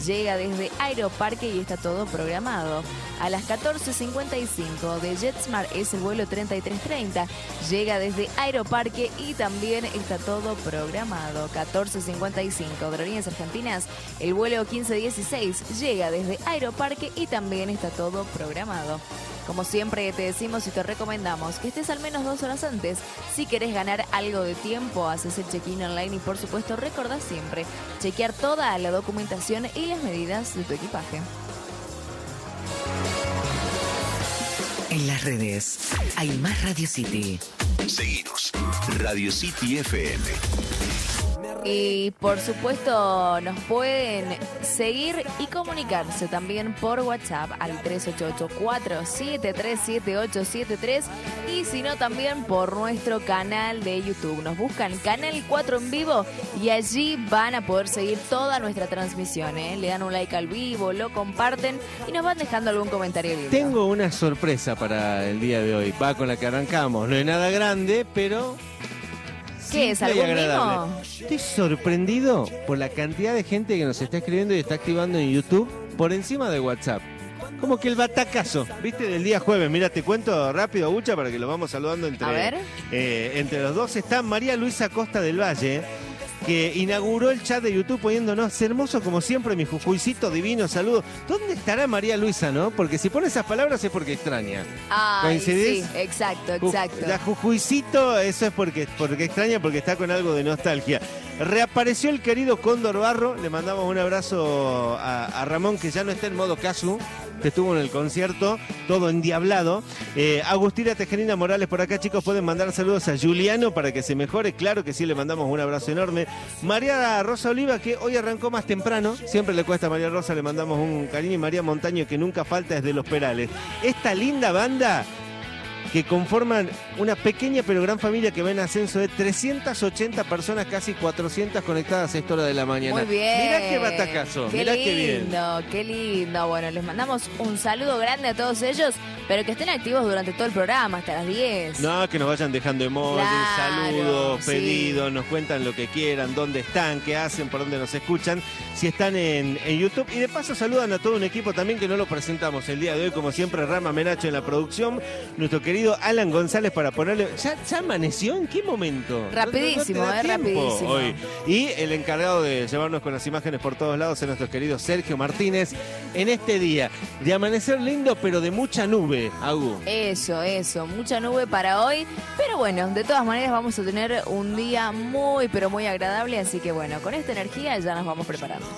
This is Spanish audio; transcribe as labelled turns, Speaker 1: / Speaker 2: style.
Speaker 1: llega desde Aeroparque y está todo programado. A las 14:55 de JetSmart es el vuelo 3330, llega desde Aeroparque y también está todo programado. 14:55 de Aerolíneas Argentinas, el vuelo 1516 llega desde Aeroparque y también está todo programado. Como siempre te decimos y te recomendamos que estés al menos 2 horas antes. Si querés ganar algo de tiempo, haces el check-in online y por supuesto recordá siempre chequear toda la documentación y las medidas de tu equipaje.
Speaker 2: En las redes hay más Radio City.
Speaker 3: Seguinos, Radio City FM.
Speaker 1: Y por supuesto nos pueden seguir y comunicarse también por WhatsApp al 3884-737873 y si no también por nuestro canal de YouTube. Nos buscan Canal 4 en vivo y allí van a poder seguir toda nuestra transmisión. Le dan un like al vivo, lo comparten y nos van dejando algún comentario lindo.
Speaker 4: Tengo una sorpresa para el día de hoy. Va con la que arrancamos. No es nada grande, pero...
Speaker 1: ¿Qué es? ¿Algún mimo?
Speaker 4: Estoy sorprendido por la cantidad de gente que nos está escribiendo y está activando en YouTube por encima de WhatsApp. Como que el batacazo, ¿viste? Del día jueves. Mira, te cuento rápido, Bucha, para que lo vamos saludando entre los dos. Está María Luisa Costa del Valle, que inauguró el chat de YouTube poniéndonos hermoso como siempre, mi Jujuycito divino, saludo. ¿Dónde estará María Luisa, no? Porque si pone esas palabras es porque extraña.
Speaker 1: ¿Coincidís? Sí, exacto.
Speaker 4: La Jujuycito, eso es porque extraña, porque está con algo de nostalgia. Reapareció el querido Cóndor Barro, le mandamos un abrazo a Ramón, que ya no está en modo casu, que estuvo en el concierto, todo endiablado. Agustina Tejerina Morales por acá, chicos, pueden mandar saludos a Juliano para que se mejore, claro que sí, le mandamos un abrazo enorme. María Rosa Oliva, que hoy arrancó más temprano, siempre le cuesta a María Rosa, le mandamos un cariño, y María Montaño, que nunca falta desde Los Perales. Esta linda banda que conforman una pequeña pero gran familia que va en ascenso de 380 personas, casi 400 conectadas a esta hora de la mañana.
Speaker 1: Muy bien.
Speaker 4: Mirá qué batacazo, mirá qué bien.
Speaker 1: Qué lindo. Bueno, les mandamos un saludo grande a todos ellos, pero que estén activos durante todo el programa, hasta las 10.
Speaker 4: No, que nos vayan dejando emojis, saludos, pedidos, nos cuentan lo que quieran, dónde están, qué hacen, por dónde nos escuchan, si están en YouTube. Y de paso saludan a todo un equipo también que no lo presentamos el día de hoy, como siempre, Rama Menacho en la producción, nuestro querido Alan González para ponerle... ¿Ya amaneció? ¿En qué momento?
Speaker 1: Rapidísimo, rapidísimo.
Speaker 4: Hoy. Y el encargado de llevarnos con las imágenes por todos lados es nuestro querido Sergio Martínez en este día de amanecer lindo pero de mucha nube, Agu.
Speaker 1: Eso, mucha nube para hoy, pero bueno, de todas maneras vamos a tener un día muy pero muy agradable, así que bueno, con esta energía ya nos vamos preparando.